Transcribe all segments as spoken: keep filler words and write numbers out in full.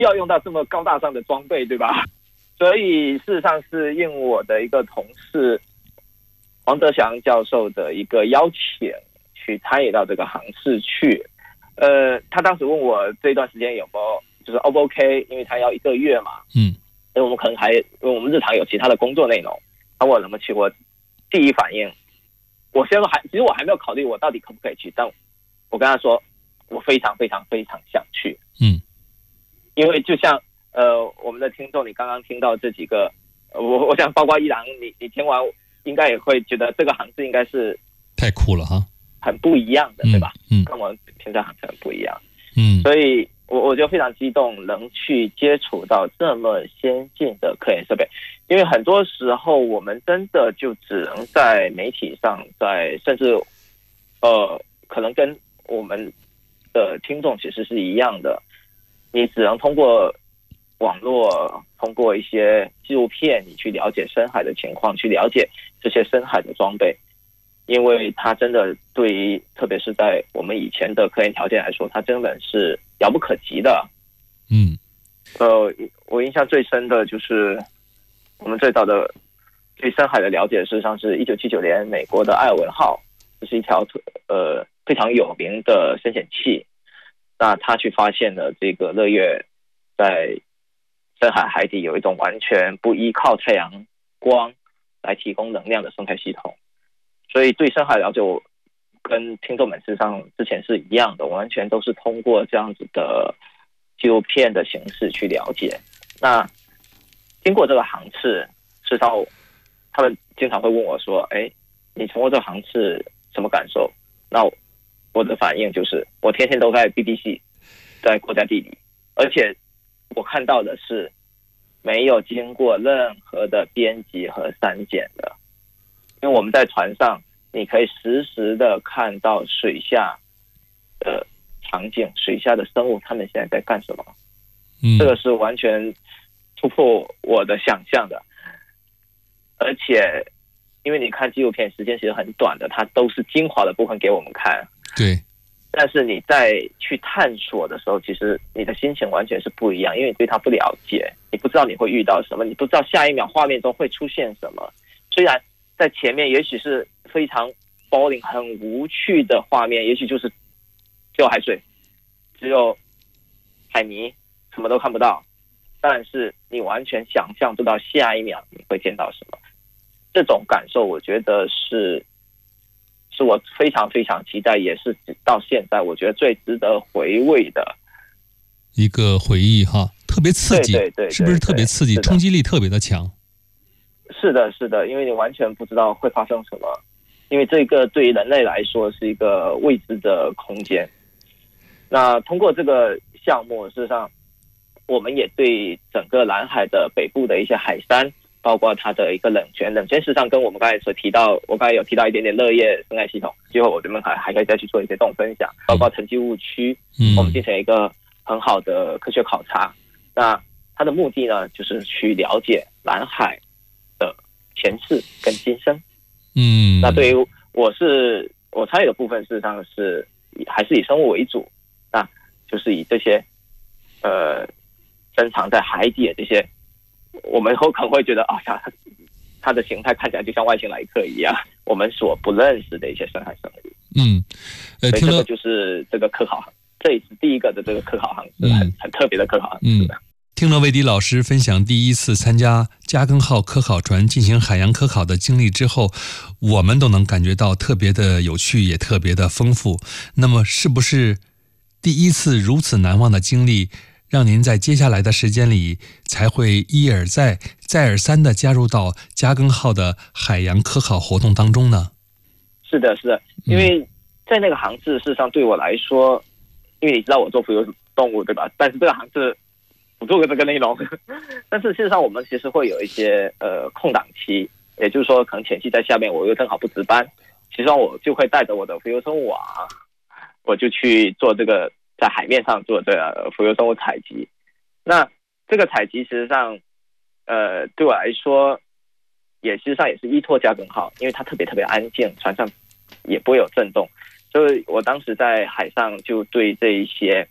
要用到这么高大上的装备，对吧？所以事实上是应我的一个同事黄德祥教授的一个邀请，去参与到这个航次去。呃，他当时问我这段时间有没有就是 O 不 OK， 因为他要一个月嘛， 嗯， 因为我们可能还因为我们日常有其他的工作内容，他问我能不能去，我第一反应，我先还其实我还没有考虑我到底可不可以去，但我跟他说我非常非常非常想去， 嗯， 因为就像呃我们的听众，你刚刚听到这几个，呃、我我想包括一郎，你你听完应该也会觉得这个航次应该是太酷了哈， 很不一样的，对吧？ 嗯， 跟我们平常航次很不一样， 嗯， 所以我我就非常激动，能去接触到这么先进的科研设备，因为很多时候我们真的就只能在媒体上，在甚至呃可能跟我们的听众其实是一样的，你只能通过网络，通过一些纪录片，你去了解深海的情况，去了解这些深海的装备，因为它真的对于特别是在我们以前的科研条件来说，它真的是遥不可及的。 嗯， 呃，我印象最深的就是我们最早的对深海的了解，事实上是一九七九年美国的艾尔文号，这是一条呃非常有名的深潜器。那他去发现了这个乐月在深海海底有一种完全不依靠太阳光来提供能量的生态系统，所以对深海了解我跟听众们事实上之前是一样的，完全都是通过这样子的纪录片的形式去了解。那经过这个航次，事实上他们经常会问我说，哎，你通过这个航次什么感受？那我的反应就是我天天都在 B B C， 在国家地理，而且我看到的是没有经过任何的编辑和删减的，因为我们在船上你可以实时的看到水下的场景，水下的生物他们现在在干什么， 嗯， 这个是完全突破我的想象的。而且因为你看纪录片时间其实很短的，它都是精华的部分给我们看， 对， 但是你在去探索的时候，其实你的心情完全是不一样，因为你对它不了解，你不知道你会遇到什么，你不知道下一秒画面中会出现什么。虽然在前面也许是非常 boring 很无趣的画面，也许就是只有海水，只有海泥，什么都看不到，但是你完全想象不到下一秒你会见到什么。这种感受我觉得是是我非常非常期待，也是到现在我觉得最值得回味的一个回忆哈，特别刺激， 对对 对, 对, 对， 是不是特别刺激，冲击力特别的强？ 是的，是的，因为你完全不知道会发生什么，因为这个对于人类来说是一个未知的空间。那通过这个项目，事实上我们也对整个南海的北部的一些海山，包括它的一个冷泉，冷泉事实上跟我们刚才所提到，我刚才有提到一点点乐业生态系统，之后我们还还可以再去做一些这种分享，包括沉积物区， 嗯， 我们进行一个很好的科学考察。那它的目的呢，就是去了解南海的前世跟今生。 嗯， 那对于我是我参与的部分，事实上是还是以生物为主，那就是以这些呃深藏在海底的这些，我们后可能会觉得啊，它它的形态看起来就像外星来客一样，我们所不认识的一些深海生物。 嗯，呃， 所以这个就是这个科考航，这也是第一个的这个科考航是很、嗯、很特别的科考航是的。 嗯，听了魏迪老师分享第一次参加嘉庚号科考船进行海洋科考的经历之后，我们都能感觉到特别的有趣，也特别的丰富。那么是不是第一次如此难忘的经历，让您在接下来的时间里才会一而再再而三地加入到嘉庚号的海洋科考活动当中呢？ 是的，是的，因为在那个航次，事实上对我来说，因为你知道我做浮游动物对吧？但是这个航次不做这个内容，但是事实上我们其实会有一些呃空档期，也就是说可能前期在下面我又正好不值班，其实我就会带着我的浮游生物网，我就去做这个在海面上做这个浮游生物采集。那这个采集实际上呃对我来说也实际上也是依托嘉庚号，因为它特别特别安静，船上也不会有震动，所以我当时在海上就对这一些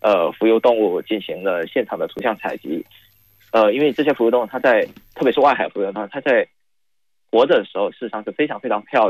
呃浮游动物进行了现场的图像采集。呃，因为这些浮游动物它在，特别是外海浮游动物，它在活着的时候，事实上是非常非常漂亮。